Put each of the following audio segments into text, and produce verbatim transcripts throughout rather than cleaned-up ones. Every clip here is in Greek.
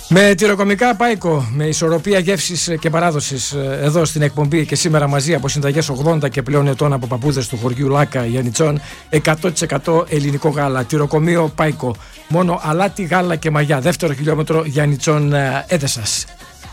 Με τυροκομικά Πάικο, με ισορροπία γεύσης και παράδοσης, εδώ στην εκπομπή και σήμερα μαζί από συνταγές ογδόντα και πλέον ετών από παππούδες του χωριού Λάκα Γιαννιτσών, εκατό τοις εκατό ελληνικό γάλα. Τυροκομείο Πάικο, μόνο αλάτι, γάλα και μαγιά. Δεύτερο χιλιόμετρο Γιαννιτσών Έδεσας.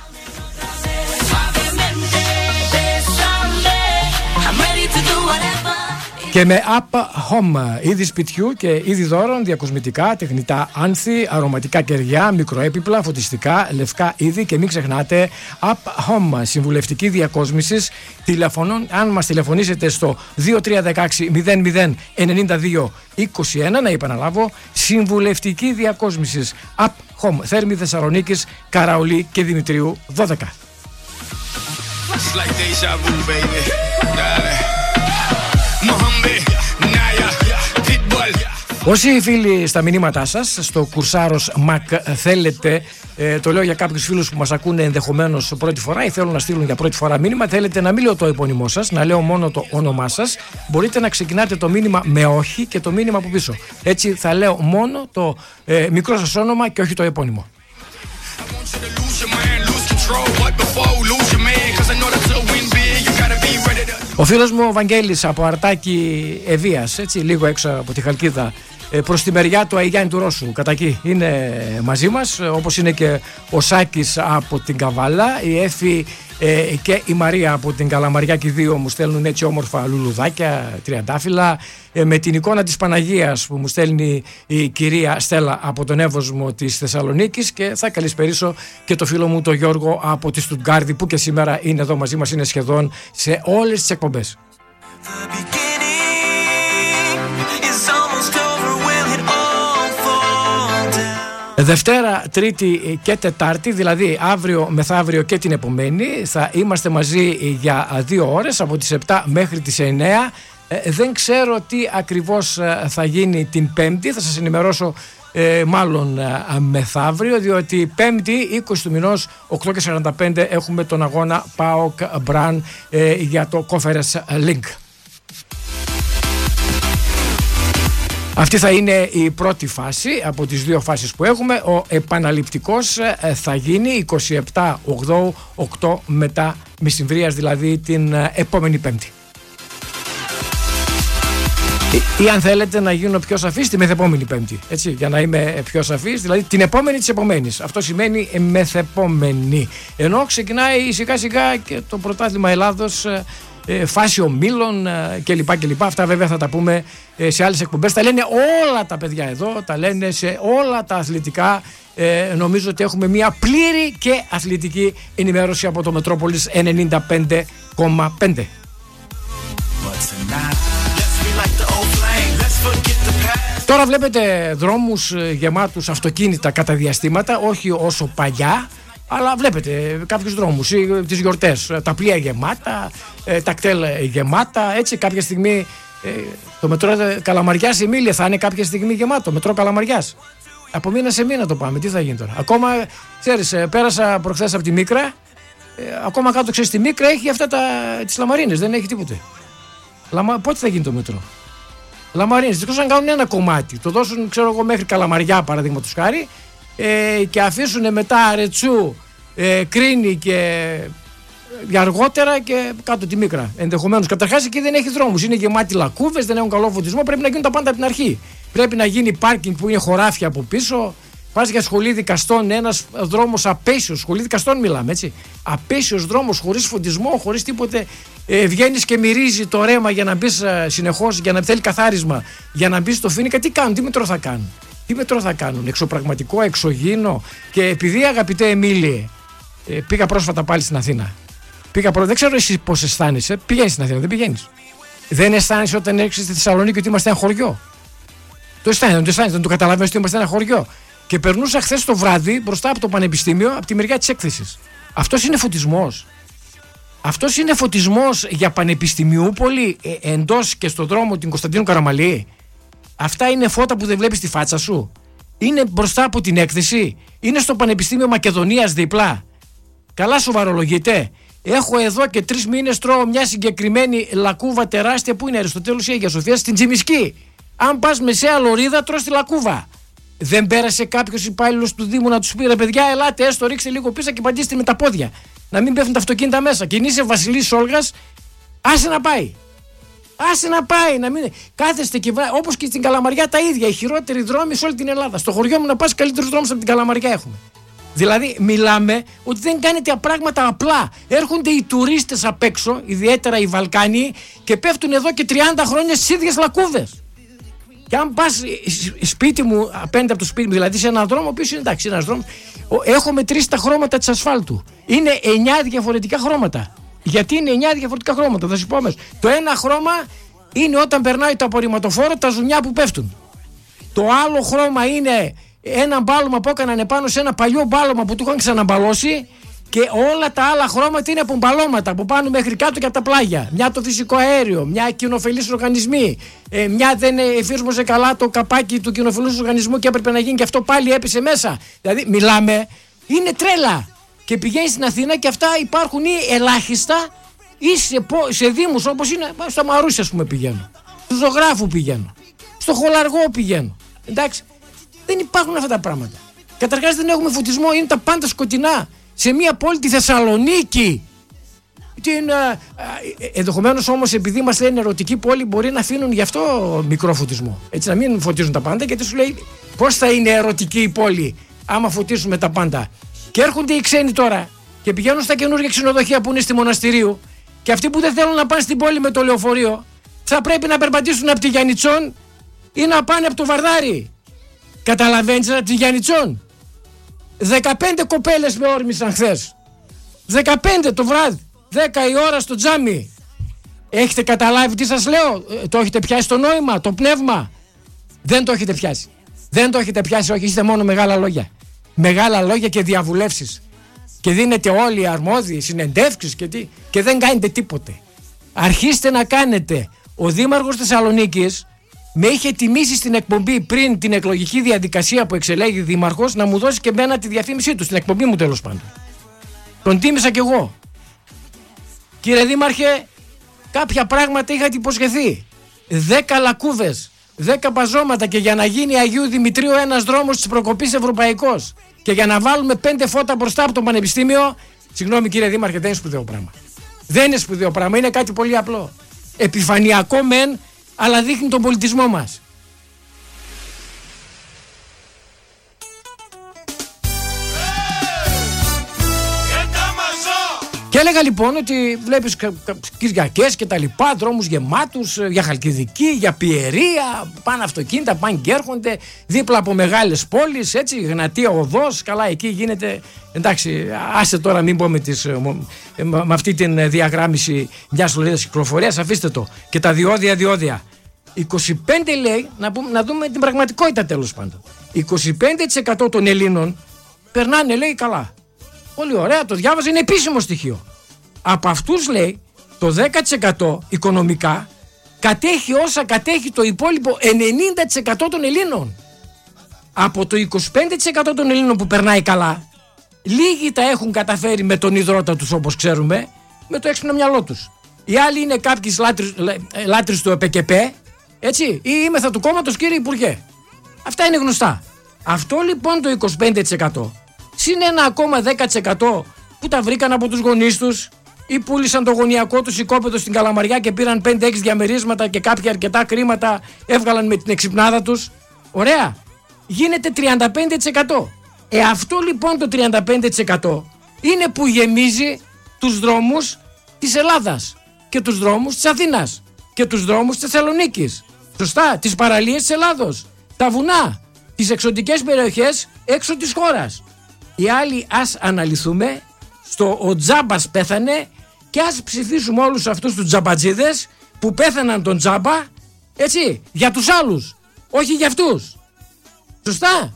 Και με App Home, είδη σπιτιού και είδη δώρων, διακοσμητικά, τεχνητά άνθη, αρωματικά κεριά, μικροέπιπλα, φωτιστικά, λευκά είδη και μην ξεχνάτε App Home, συμβουλευτική διακόσμησης. Τηλεφωνών, αν μας τηλεφωνήσετε στο δύο τρία ένα έξι μηδέν μηδέν ενενήντα δύο είκοσι ένα, να επαναλάβω, συμβουλευτική διακόσμησης App Home, Θέρμη Θεσσαλονίκης, Καραολί και Δημητρίου δώδεκα. Όσοι φίλοι στα μηνύματά σας στο Κουρσάρος Μακ θέλετε, ε, το λέω για κάποιους φίλους που μας ακούνε ενδεχομένως πρώτη φορά ή θέλουν να στείλουν για πρώτη φορά μήνυμα, θέλετε να μην λέω το επώνυμό σας, να λέω μόνο το όνομά σας, μπορείτε να ξεκινάτε το μήνυμα με όχι και το μήνυμα από πίσω. Έτσι θα λέω μόνο το ε, μικρό σας όνομα και όχι το επώνυμο. Ο φίλος μου ο Βαγγέλης από Αρτάκι Ευβίας, έτσι λίγο έξω από τη Χαλκίδα, προς τη μεριά του Αϊγιάννη του Ρώσου, κατά εκεί είναι μαζί μας, όπως είναι και ο Σάκης από την Καβάλα, η Έφη ε, και η Μαρία από την Καλαμαριά, και οι δύο μου στέλνουν έτσι όμορφα λουλουδάκια, τριαντάφυλλα, ε, με την εικόνα της Παναγίας που μου στέλνει η κυρία Στέλλα από τον Εύωσμο της Θεσσαλονίκης, και θα καλησπερίσω και το φίλο μου τον Γιώργο από τη Στουτγκάρδη που και σήμερα είναι εδώ μαζί μας, είναι σχεδόν σε όλες τις εκπομπές. Δευτέρα, Τρίτη και Τετάρτη, δηλαδή αύριο μεθαύριο και την επομένη, θα είμαστε μαζί για δύο ώρες από τις επτά μέχρι τις εννέα. Ε, δεν ξέρω τι ακριβώς θα γίνει την Πέμπτη, θα σας ενημερώσω ε, μάλλον ε, μεθαύριο, διότι Πέμπτη είκοσι του μηνός οκτώ και σαράντα πέντε έχουμε τον αγώνα ΠΑΟΚ Μπραν ε, για το Conference Link. Αυτή θα είναι η πρώτη φάση από τις δύο φάσεις που έχουμε. Ο επαναληπτικός θα γίνει είκοσι επτά οκτώ, οκτώ μετά μεσημβρίας, δηλαδή την επόμενη Πέμπτη. Ή, ή αν θέλετε να γίνω πιο σαφής, τη μεθεπόμενη Πέμπτη. Έτσι, για να είμαι πιο σαφής, δηλαδή την επόμενη της επομένης. Αυτό σημαίνει μεθεπόμενη. Ενώ ξεκινάει σιγά σιγά και το πρωτάθλημα Ελλάδος, φάση ομίλων κλπ. κλπ. Αυτά βέβαια θα τα πούμε σε άλλες εκπομπές. Τα λένε όλα τα παιδιά εδώ, τα λένε σε όλα τα αθλητικά. Ε, νομίζω ότι έχουμε μια πλήρη και αθλητική ενημέρωση από το Μετρόπολης ενενήντα πέντε κόμμα πέντε. Τώρα βλέπετε δρόμους γεμάτους αυτοκίνητα κατά διαστήματα, όχι όσο παλιά, αλλά βλέπετε κάποιους δρόμους, τις γιορτές, τα πλοία γεμάτα, τα κτέλ γεμάτα, έτσι κάποια στιγμή το μετρό Καλαμαριάς Εμίλια θα είναι κάποια στιγμή γεμάτο, μετρό Καλαμαριάς. Από μήνα σε μήνα το πάμε, τι θα γίνει τώρα. Ακόμα, ξέρεις, πέρασα προχθές από τη Μίκρα, ακόμα κάτω ξέρεις τη Μίκρα έχει αυτά τα, τις λαμαρίνες, δεν έχει τίποτε. Λαμα, πότε θα γίνει το μετρό. Λαμαρίνες, δεν ξέρω αν κάνουν ένα κομμάτι, το δώσουν ξέρω εγώ μέχρι Καλαμαριά παραδείγματος χάρη, Ε, και αφήσουν μετά Ρετσού, ε, Κρίνη και για αργότερα και κάτω τη Μίκρα. Ενδεχομένως. Καταρχάς εκεί δεν έχει δρόμους. Είναι γεμάτοι λακκούβες, δεν έχουν καλό φωτισμό. Πρέπει να γίνουν τα πάντα από την αρχή. Πρέπει να γίνει πάρκινγκ που είναι χωράφια από πίσω. Πας για σχολή δικαστών, ένας δρόμος απέσιος. Σχολή δικαστών μιλάμε, έτσι. Απέσιος δρόμος, χωρίς φωτισμό, χωρίς τίποτε. Ε, βγαίνεις και μυρίζει το ρέμα για να μπει συνεχώς, για να θέλει καθάρισμα, για να μπει στο Φοίνικα. Τι κάνουν, τι μετρό θα κάνουν. Τι μετρό θα κάνουν, εξωπραγματικό, εξωγήινο. Και επειδή αγαπητέ Εμίλιε, ε, πήγα πρόσφατα πάλι στην Αθήνα. Πήγα προ... Δεν ξέρω εσύ πώς αισθάνεσαι. Πηγαίνεις στην Αθήνα, δεν πηγαίνεις. Δεν αισθάνεσαι όταν έρχεσαι στη Θεσσαλονίκη ότι είμαστε ένα χωριό. Το αισθάνεσαι, δεν το αισθάνεσαι, δεν το καταλαβαίνεις ότι είμαστε ένα χωριό. Και περνούσα χθες το βράδυ μπροστά από το Πανεπιστήμιο, από τη μεριά της έκθεσης. Αυτός είναι φωτισμός. Αυτός είναι φωτισμός για Πανεπιστημιούπολη, ε, εντός και στον δρόμο την Κωνσταντίνου Καραμαλή. Αυτά είναι φώτα που δεν βλέπεις τη φάτσα σου. Είναι μπροστά από την έκθεση. Είναι στο Πανεπιστήμιο Μακεδονίας δίπλα. Καλά σοβαρολογείτε. Έχω εδώ και τρεις μήνες τρώω μια συγκεκριμένη λακκούβα τεράστια που είναι Αριστοτέλους ή Αγία Σοφία στην Τσιμισκή. Αν πας μεσαία λωρίδα τρως τη λακκούβα. Δεν πέρασε κάποιος υπάλληλος του Δήμου να τους πει: ρε παιδιά, ελάτε, έστω ρίξτε λίγο πίσω και παντήστε με τα πόδια. Να μην πέφτουν τα αυτοκίνητα μέσα. Και είσαι Βασιλής Όλγας, άσε να πάει. Άσε να πάει. Να μην... Κάθεστε και βρά... όπως και στην Καλαμαριά τα ίδια. Οι χειρότεροι δρόμοι σε όλη την Ελλάδα. Στο χωριό μου να πας, καλύτερους δρόμους από την Καλαμαριά έχουμε. Δηλαδή, μιλάμε ότι δεν κάνετε πράγματα απλά. Έρχονται οι τουρίστες απ' έξω, ιδιαίτερα οι Βαλκάνοι, και πέφτουν εδώ και τριάντα χρόνια στις ίδιες λακκούδες. Και αν πας σπίτι μου, απέναντι από το σπίτι μου, δηλαδή σε έναν δρόμο, ο οποίος είναι εντάξει, ένας δρόμος, έχω μετρήσει τα χρώματα της ασφάλτου. Είναι εννιά διαφορετικά χρώματα. Γιατί είναι εννιά διαφορετικά χρώματα, θα σου πω αμέσως. Το ένα χρώμα είναι όταν περνάει το απορριμματοφόρο, τα ζουνιά που πέφτουν. Το άλλο χρώμα είναι ένα μπάλωμα που έκαναν επάνω σε ένα παλιό μπάλωμα που του είχαν ξαναμπαλώσει, και όλα τα άλλα χρώματα είναι από μπαλώματα από πάνω μέχρι κάτω και από τα πλάγια. Μια το φυσικό αέριο, μια κοινοφελής οργανισμοί, ε, μια δεν εφήρμοσε καλά το καπάκι του κοινοφελούς οργανισμού και έπρεπε να γίνει και αυτό πάλι έπεσε μέσα. Δηλαδή, μιλάμε, είναι τρέλα. Και πηγαίνει στην Αθήνα και αυτά υπάρχουν ή ελάχιστα ή σε, σε δήμους όπως είναι. Στο Μαρούσι, ας πούμε, πηγαίνω. Στο Ζωγράφου πηγαίνω. Στο Χολαργό πηγαίνω. Εντάξει. Δεν υπάρχουν αυτά τα πράγματα. Καταρχάς δεν έχουμε φωτισμό, είναι τα πάντα σκοτεινά. Σε μια πόλη, τη Θεσσαλονίκη. Την, ενδεχομένως όμως, επειδή μας λένε ερωτική πόλη, μπορεί να αφήνουν γι' αυτό μικρό φωτισμό. Έτσι, να μην φωτίζουν τα πάντα, γιατί σου λέει πώς θα είναι ερωτική η πόλη άμα φωτίσουμε τα πάντα. Και έρχονται οι ξένοι τώρα και πηγαίνουν στα καινούργια ξενοδοχεία που είναι στη Μοναστηρίου, και αυτοί που δεν θέλουν να πάνε στην πόλη με το λεωφορείο θα πρέπει να περπατήσουν από τη Γιαννιτσόν ή να πάνε από το Βαρδάρι. Καταλαβαίνεις, από τη Γιαννιτσόν. δεκαπέντε κοπέλες με όρμησαν χθες. δεκαπέντε το βράδυ. δέκα η ώρα στο τζάμι. Έχετε καταλάβει τι σας λέω? Ε, το έχετε πιάσει το νόημα, το πνεύμα? Δεν το έχετε πιάσει. Δεν το έχετε πιάσει, όχι, είστε μόνο μεγάλα λόγια. Μεγάλα λόγια και διαβουλεύσεις. Και δίνετε όλοι οι αρμόδιοι συνεντεύξεις και, τι, και δεν κάνετε τίποτε. Αρχίστε να κάνετε. Ο Δήμαρχος Θεσσαλονίκης με είχε τιμήσει στην εκπομπή πριν την εκλογική διαδικασία που εξελέγει δήμαρχος να μου δώσει και εμένα τη διαφήμισή του, στην εκπομπή μου τέλος πάντων. Τον τίμησα κι εγώ. Κύριε Δήμαρχε, κάποια πράγματα είχατε υποσχεθεί. Δέκα λακκούδες, δέκα παζώματα, και για να γίνει Αγίου Δημητρίου ένας δρόμος της προκοπής ευρωπαϊκός, και για να βάλουμε πέντε φώτα μπροστά από το Πανεπιστήμιο. Συγγνώμη κύριε Δήμαρχε, δεν είναι σπουδαίο πράγμα. Δεν είναι σπουδαίο πράγμα, είναι κάτι πολύ απλό. Επιφανειακό μεν, αλλά δείχνει τον πολιτισμό μας. Και έλεγα λοιπόν ότι βλέπεις Κυριακές και τα λοιπά, δρόμους γεμάτους για Χαλκιδική, για Πιερία, πάνε αυτοκίνητα, πάνε και έρχονται δίπλα από μεγάλες πόλεις, έτσι, Γνατία Οδός, καλά, εκεί γίνεται, εντάξει, άσε τώρα μην πω με, τις, με αυτή την διαγράμμιση μιας λωρίδας κυκλοφορίας, αφήστε το, και τα διόδια διόδια. είκοσι πέντε λέει, να, πούμε, να δούμε την πραγματικότητα τέλος πάντων. είκοσι πέντε τοις εκατό των Ελλήνων περνάνε, λέει, καλά. Πολύ ωραία, το διάβαζα, είναι επίσημο στοιχείο. Από αυτούς, λέει, το δέκα τοις εκατό οικονομικά κατέχει όσα κατέχει το υπόλοιπο ενενήντα τοις εκατό των Ελλήνων. Από το είκοσι πέντε τοις εκατό των Ελλήνων που περνάει καλά, λίγοι τα έχουν καταφέρει με τον υδρότα τους, όπως ξέρουμε, με το έξυπνο μυαλό τους. Οι άλλοι είναι κάποιοι λάτρεις, λάτρεις του ΕΠΚΕΠΕ, έτσι, ή ήμεθα του κόμματος, κύριε Υπουργέ. Αυτά είναι γνωστά. Αυτό λοιπόν το είκοσι πέντε τοις εκατό συν ένα ακόμα δέκα τοις εκατό που τα βρήκαν από τους γονείς τους ή πούλησαν το γωνιακό τους οικόπεδο στην Καλαμαριά και πήραν πέντε έξι διαμερίσματα και κάποια αρκετά χρήματα έβγαλαν με την εξυπνάδα τους. Ωραία. Γίνεται τριάντα πέντε τοις εκατό. Ε, αυτό λοιπόν το τριάντα πέντε τοις εκατό είναι που γεμίζει τους δρόμους της Ελλάδας και τους δρόμους της Αθήνας και τους δρόμους της Θεσσαλονίκης. Σωστά, τις παραλίες της Ελλάδος, τα βουνά, τις εξωτικές περιοχές έξω της χώρας. Οι άλλοι ας αναλυθούμε στο ο τζάμπας πέθανε και ας ψηφίσουμε όλους αυτούς τους τζαμπατζίδες που πέθαναν τον τζάμπα, έτσι, για τους άλλους, όχι για αυτούς. Σωστά.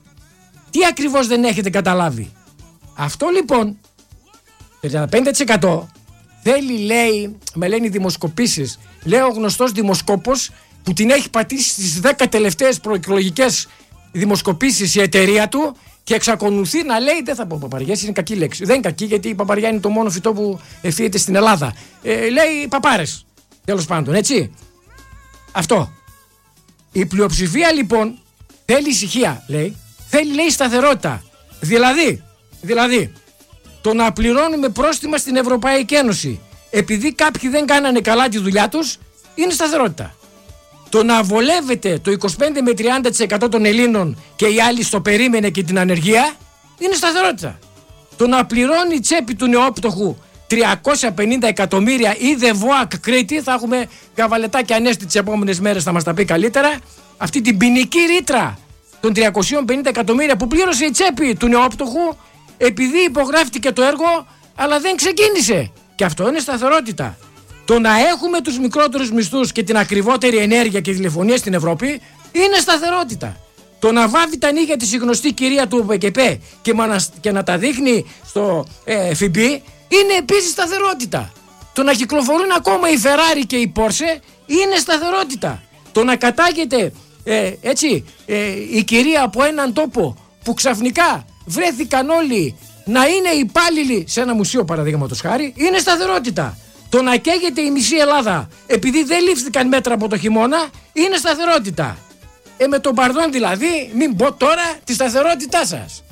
Τι ακριβώς δεν έχετε καταλάβει? Αυτό λοιπόν, τριάντα πέντε τοις εκατό θέλει, λέει, με λένε οι δημοσκοπήσεις, λέει ο γνωστός δημοσκόπος που την έχει πατήσει στις δέκα τελευταίες προεκλογικές δημοσκοπήσεις η εταιρεία του και εξακολουθεί να λέει, δεν θα πω παπαριές, είναι κακή λέξη. Δεν είναι κακή, γιατί η παπαριά είναι το μόνο φυτό που ευφύεται στην Ελλάδα. Ε, λέει παπάρες, τέλος πάντων, έτσι. Αυτό. Η πλειοψηφία λοιπόν Θέλει ησυχία, λέει. Θέλει, λέει, σταθερότητα. Δηλαδή, δηλαδή, το να πληρώνουμε πρόστιμα στην Ευρωπαϊκή Ένωση επειδή κάποιοι δεν κάνανε καλά τη δουλειά τους, είναι σταθερότητα. Το να βολεύεται το είκοσι πέντε με τριάντα τοις εκατό των Ελλήνων και οι άλλοι στο περίμενε και την ανεργία, είναι σταθερότητα. Το να πληρώνει η τσέπη του νεόπτωχου τριακόσια πενήντα εκατομμύρια ή The Voac Κρήτη, θα έχουμε καβαλετάκι Ανέστη τις επόμενες μέρες, θα μας τα πει καλύτερα, αυτή την ποινική ρήτρα των τριακόσια πενήντα εκατομμύρια που πλήρωσε η τσέπη του νεόπτωχου επειδή υπογράφτηκε το έργο αλλά δεν ξεκίνησε. Και αυτό είναι σταθερότητα. Το να έχουμε τους μικρότερους μισθούς και την ακριβότερη ενέργεια και τηλεφωνία στην Ευρώπη είναι σταθερότητα. Το να βάβει τα νύχια της η γνωστή κυρία του ΟΠΕΚΕΠΕ και, και να τα δείχνει στο ε, ΦΥΜΠΗ είναι επίσης σταθερότητα. Το να κυκλοφορούν ακόμα η Ferrari και η Porsche είναι σταθερότητα. Το να κατάγεται ε, έτσι, ε, η κυρία από έναν τόπο που ξαφνικά βρέθηκαν όλοι να είναι υπάλληλοι σε ένα μουσείο, παραδείγματος χάρη, είναι σταθερότητα. Το να καίγεται η μισή Ελλάδα επειδή δεν λήφθηκαν μέτρα από το χειμώνα είναι σταθερότητα. Ε, με τον παρδόν δηλαδή, μην πω τώρα τη σταθερότητά σας.